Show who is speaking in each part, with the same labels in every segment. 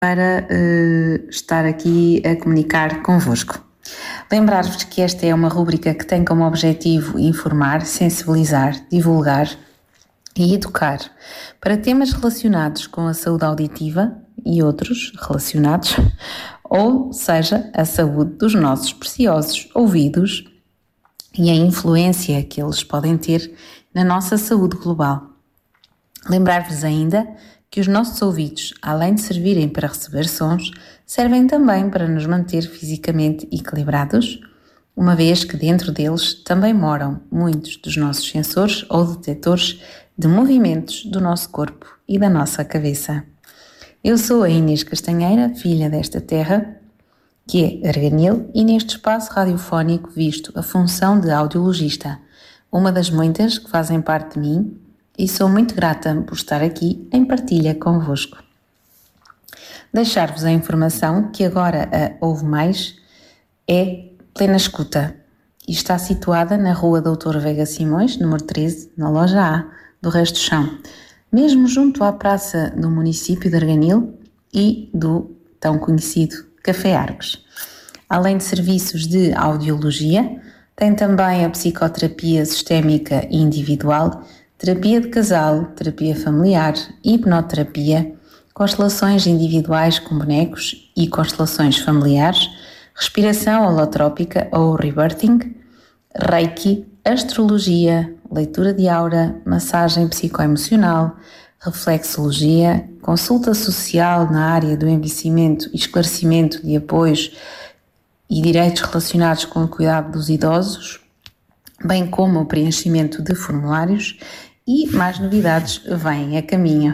Speaker 1: para estar aqui a comunicar convosco. Lembrar-vos que esta é uma rúbrica que tem como objetivo informar, sensibilizar, divulgar e educar para temas relacionados com a saúde auditiva e outros relacionados, ou seja, a saúde dos nossos preciosos ouvidos e a influência que eles podem ter na nossa saúde global. Lembrar-vos ainda que os nossos ouvidos, além de servirem para receber sons, servem também para nos manter fisicamente equilibrados, uma vez que dentro deles também moram muitos dos nossos sensores ou detectores de movimentos do nosso corpo e da nossa cabeça. Eu sou a Inês Castanheira, filha desta terra, que é Arganil, e neste espaço radiofónico visto a função de audiologista, uma das muitas que fazem parte de mim, e sou muito grata por estar aqui em partilha convosco. Deixar-vos a informação que agora a Ouve Mais é Plena Escuta e está situada na Rua Doutor Veiga Simões, número 13, na loja A do Resto do Chão, mesmo junto à praça do município de Arganil e do tão conhecido Café Arcos. Além de serviços de audiologia, tem também a psicoterapia sistémica e individual, terapia de casal, terapia familiar, hipnoterapia, constelações individuais com bonecos e constelações familiares, respiração holotrópica ou rebirthing, reiki, astrologia, leitura de aura, massagem psicoemocional, reflexologia, consulta social na área do envelhecimento e esclarecimento de apoios e direitos relacionados com o cuidado dos idosos, bem como o preenchimento de formulários, e mais novidades vêm a caminho.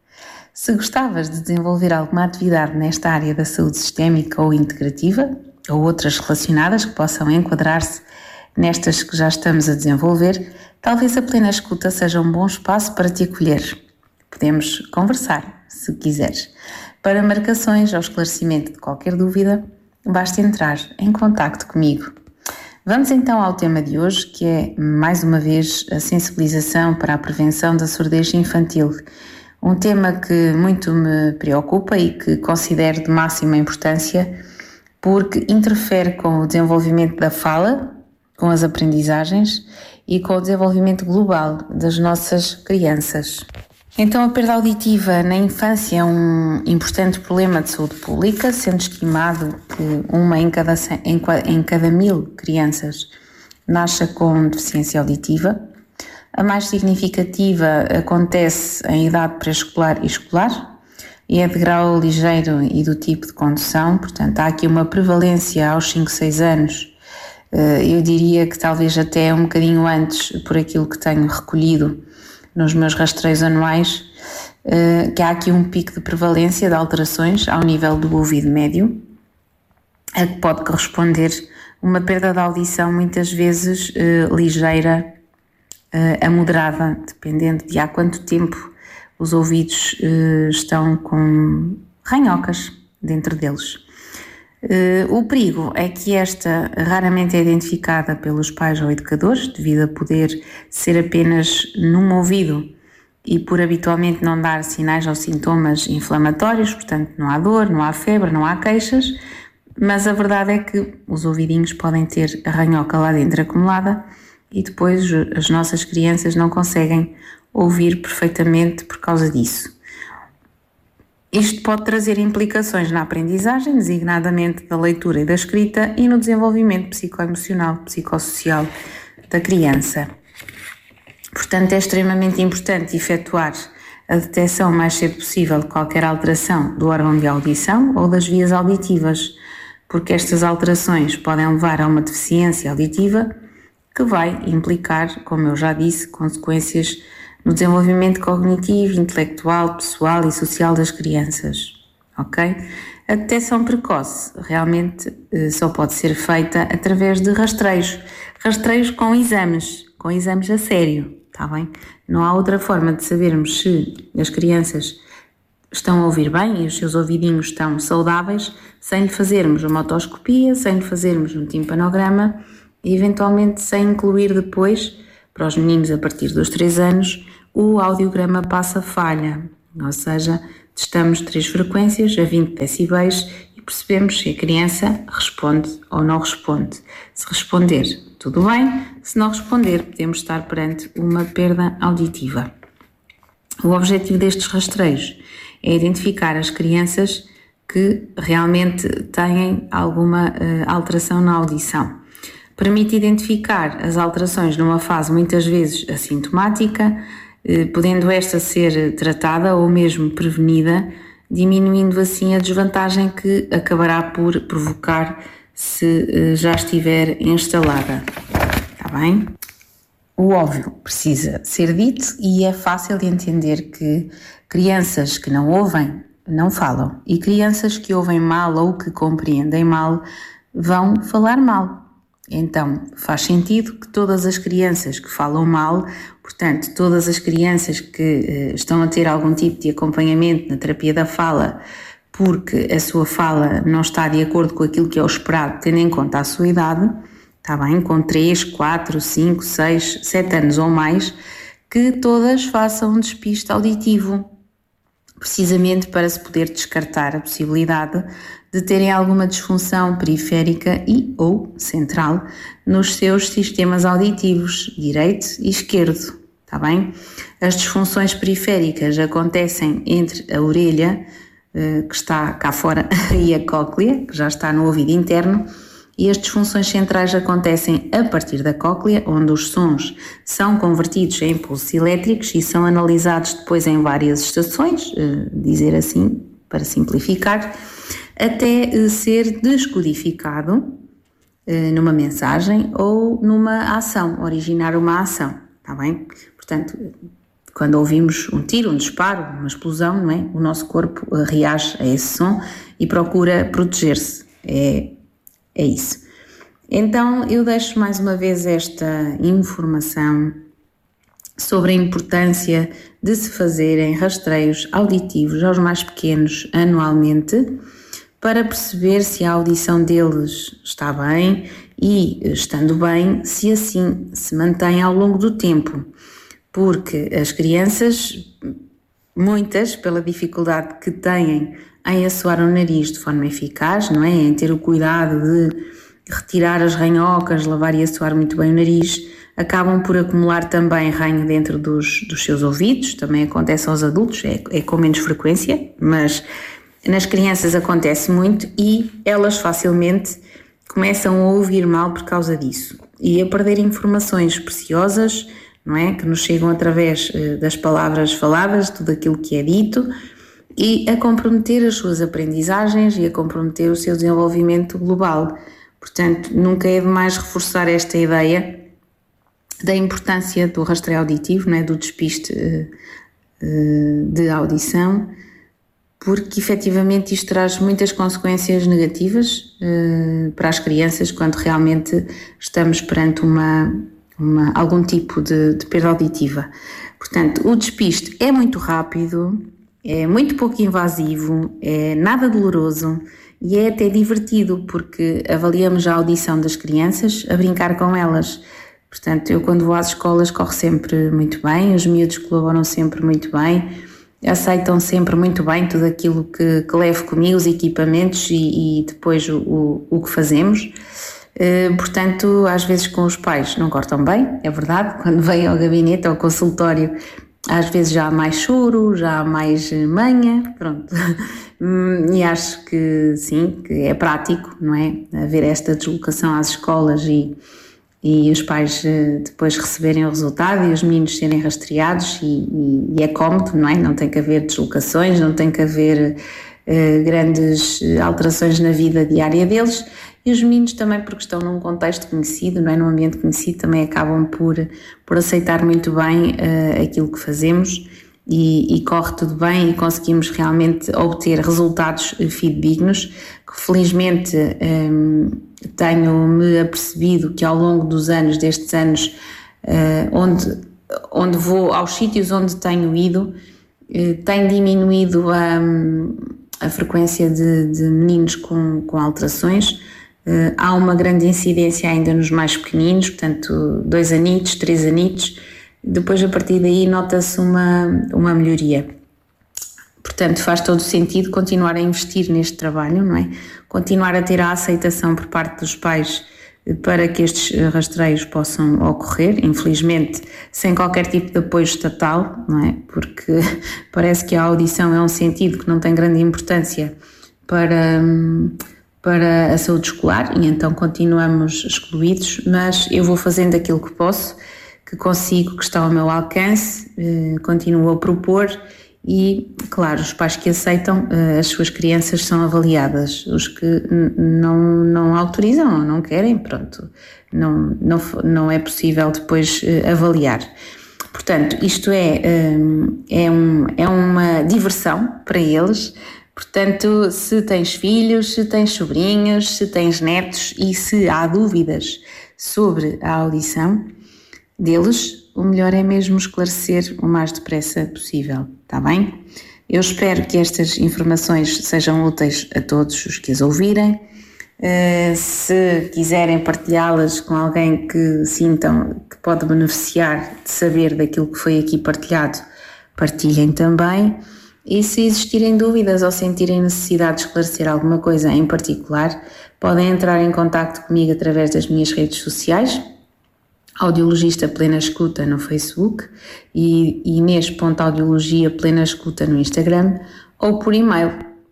Speaker 1: Se gostavas de desenvolver alguma atividade nesta área da saúde sistémica ou integrativa, ou outras relacionadas que possam enquadrar-se nestas que já estamos a desenvolver, talvez a Plena Escuta seja um bom espaço para te acolher. Podemos conversar, se quiseres. Para marcações ou esclarecimento de qualquer dúvida, basta entrar em contacto comigo. Vamos então ao tema de hoje, que é, mais uma vez, a sensibilização para a prevenção da surdez infantil. Um tema que muito me preocupa e que considero de máxima importância, porque interfere com o desenvolvimento da fala, com as aprendizagens e com o desenvolvimento global das nossas crianças. Então, a perda auditiva na infância é um importante problema de saúde pública, sendo estimado que uma em cada 1000 crianças nasce com deficiência auditiva. A mais significativa acontece em idade pré-escolar e escolar e é de grau ligeiro e do tipo de condução, portanto há aqui uma prevalência aos 5, 6 anos, eu diria que talvez até um bocadinho antes, por aquilo que tenho recolhido nos meus rastreios anuais, que há aqui um pico de prevalência de alterações ao nível do ouvido médio, a que pode corresponder uma perda de audição muitas vezes ligeira a moderada, dependendo de há quanto tempo os ouvidos estão com ranhocas dentro deles. O perigo é que esta raramente é identificada pelos pais ou educadores, devido a poder ser apenas num ouvido e por habitualmente não dar sinais ou sintomas inflamatórios, portanto não há dor, não há febre, não há queixas, mas a verdade é que os ouvidinhos podem ter a ranhoca lá dentro acumulada e depois as nossas crianças não conseguem ouvir perfeitamente por causa disso. Isto pode trazer implicações na aprendizagem, designadamente da leitura e da escrita, e no desenvolvimento psicoemocional, psicossocial da criança. Portanto, é extremamente importante efetuar a detecção o mais cedo possível de qualquer alteração do órgão de audição ou das vias auditivas, porque estas alterações podem levar a uma deficiência auditiva que vai implicar, como eu já disse, consequências no desenvolvimento cognitivo, intelectual, pessoal e social das crianças, ok? A detecção precoce realmente só pode ser feita através de rastreios com exames a sério, está bem? Não há outra forma de sabermos se as crianças estão a ouvir bem e os seus ouvidinhos estão saudáveis sem lhe fazermos uma otoscopia, sem lhe fazermos um timpanograma e eventualmente sem incluir depois, para os meninos a partir dos 3 anos, o audiograma passa-falha, ou seja, Testamos 3 frequências a 20 decibéis e percebemos se a criança responde ou não responde. Se responder, tudo bem. Se não responder, podemos estar perante uma perda auditiva. O objetivo destes rastreios é identificar as crianças que realmente têm alguma alteração na audição. Permite identificar as alterações numa fase muitas vezes assintomática, podendo esta ser tratada ou mesmo prevenida, diminuindo assim a desvantagem que acabará por provocar se já estiver instalada. Está bem? O óbvio precisa ser dito e é fácil de entender que crianças que não ouvem não falam e crianças que ouvem mal ou que compreendem mal vão falar mal. Então faz sentido que todas as crianças que falam mal, portanto todas as crianças que estão a ter algum tipo de acompanhamento na terapia da fala porque a sua fala não está de acordo com aquilo que é o esperado, tendo em conta a sua idade, está bem, com 3, 4, 5, 6, 7 anos ou mais, que todas façam um despiste auditivo, precisamente para se poder descartar a possibilidade de terem alguma disfunção periférica e ou central nos seus sistemas auditivos, direito e esquerdo, está bem? As disfunções periféricas acontecem entre a orelha, que está cá fora, e a cóclea, que já está no ouvido interno, e as disfunções centrais acontecem a partir da cóclea, onde os sons são convertidos em impulsos elétricos e são analisados depois em várias estações, dizer assim, para simplificar, até ser descodificado numa mensagem ou numa ação, originar uma ação, está bem? Portanto, quando ouvimos um tiro, um disparo, uma explosão, não é? O nosso corpo reage a esse som e procura proteger-se. É isso. Então eu deixo mais uma vez esta informação sobre a importância de se fazerem rastreios auditivos aos mais pequenos anualmente para perceber se a audição deles está bem e, estando bem, se assim se mantém ao longo do tempo. Porque as crianças, muitas, pela dificuldade que têm em assoar o nariz de forma eficaz, não é? Em ter o cuidado de retirar as ranhocas, lavar e assoar muito bem o nariz, acabam por acumular também ranho dentro dos seus ouvidos, também acontece aos adultos, é com menos frequência, mas nas crianças acontece muito e elas facilmente começam a ouvir mal por causa disso e a perder informações preciosas, não é? Que nos chegam através das palavras faladas, tudo aquilo que é dito, e a comprometer as suas aprendizagens e a comprometer o seu desenvolvimento global. Portanto, nunca é demais reforçar esta ideia da importância do rastreio auditivo, não é? Do despiste de audição, porque efetivamente isto traz muitas consequências negativas para as crianças quando realmente estamos perante algum tipo de perda auditiva. Portanto, o despiste é muito rápido, é muito pouco invasivo, é nada doloroso e é até divertido porque avaliamos a audição das crianças a brincar com elas. Portanto, eu quando vou às escolas corro sempre muito bem, os miúdos colaboram sempre muito bem, aceitam sempre muito bem tudo aquilo que levo comigo, os equipamentos e depois o que fazemos. Portanto, às vezes com os pais não cortam bem, é verdade, quando vêm ao gabinete, ao consultório, às vezes já há mais choro, já há mais manha, pronto, e acho que sim, que é prático, não é? Haver esta deslocação às escolas e os pais depois receberem o resultado e os meninos serem rastreados e é cómodo, não é? Não tem que haver deslocações, não tem que haver grandes alterações na vida diária deles. E os meninos também, porque estão num contexto conhecido, não é? Num ambiente conhecido, também acabam por aceitar muito bem aquilo que fazemos e corre tudo bem e conseguimos realmente obter resultados fidedignos, que felizmente tenho-me apercebido que ao longo dos anos, destes anos, onde vou aos sítios onde tenho ido, tem diminuído a frequência de meninos com alterações. Há uma grande incidência ainda nos mais pequeninos, portanto 2 anitos, 3 anitos, depois a partir daí nota-se uma melhoria. Portanto, faz todo sentido continuar a investir neste trabalho, não é? Continuar a ter a aceitação por parte dos pais para que estes rastreios possam ocorrer, infelizmente sem qualquer tipo de apoio estatal, não é? Porque parece que a audição é um sentido que não tem grande importância para a saúde escolar e então continuamos excluídos, mas eu vou fazendo aquilo que posso, que consigo, que está ao meu alcance, continuo a propor e, claro, os pais que aceitam, as suas crianças são avaliadas, os que não autorizam ou não querem, pronto, não é possível depois avaliar. Portanto, isto é uma diversão para eles. Portanto, se tens filhos, se tens sobrinhos, se tens netos e se há dúvidas sobre a audição deles, o melhor é mesmo esclarecer o mais depressa possível, está bem? Eu espero que estas informações sejam úteis a todos os que as ouvirem. Se quiserem partilhá-las com alguém que sintam que pode beneficiar de saber daquilo que foi aqui partilhado, partilhem também. E se existirem dúvidas ou sentirem necessidade de esclarecer alguma coisa em particular, podem entrar em contacto comigo através das minhas redes sociais, Audiologista Plena Escuta no Facebook e Inês.audiologia Plena Escuta no Instagram ou por e-mail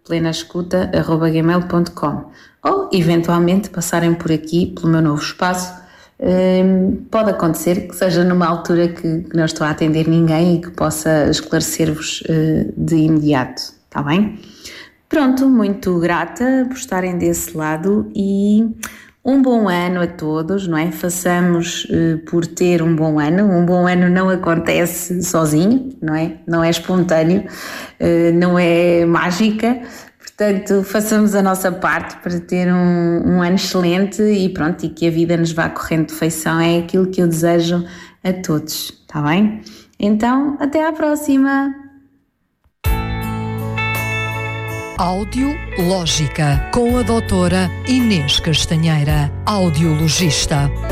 Speaker 1: plenascuta@gmail.com ou eventualmente passarem por aqui pelo meu novo espaço. Pode acontecer que seja numa altura que não estou a atender ninguém e que possa esclarecer-vos de imediato, está bem? Pronto, muito grata por estarem desse lado e um bom ano a todos, não é? Façamos por ter um bom ano não acontece sozinho, não é? Não é espontâneo, não é mágica, portanto façamos a nossa parte para ter um ano excelente e pronto, e que a vida nos vá correndo de feição, é aquilo que eu desejo a todos, está bem? Então, até à próxima!
Speaker 2: Audiológica, com a doutora Inês Castanheira, audiologista.